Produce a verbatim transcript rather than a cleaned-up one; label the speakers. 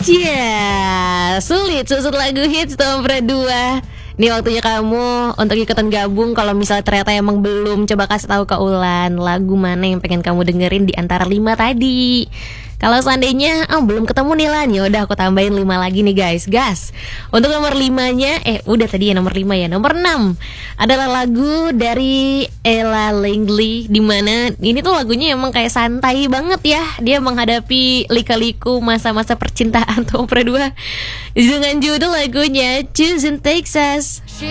Speaker 1: Cia, sulit susut lagu hits nomor dua. Ini waktunya kamu untuk ikutan gabung. Kalau misalnya ternyata emang belum, coba kasih tahu ke Ulan lagu mana yang pengen kamu dengerin di antara lima tadi. Kalau seandainya oh, belum ketemu nih Lan, ya udah aku tambahin lima lagi nih guys. Gas. Untuk nomor limanya, eh udah tadi ya nomor lima ya. Nomor enam adalah lagu dari Ella Langley, dimana ini tuh lagunya emang kayak santai banget ya. Dia menghadapi lika-liku masa-masa percintaan. Nomor dua dengan judul lagunya Choosing Texas.